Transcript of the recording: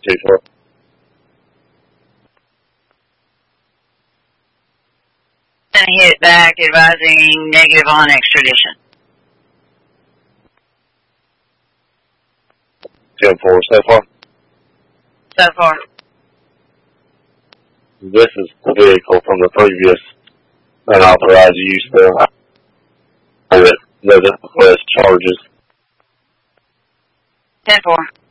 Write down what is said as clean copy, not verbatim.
2-4. Hit back, advising negative on extradition. 10-4 so far. So far. This is the vehicle from the previous unauthorized use bill. That doesn't request charges. 10-4.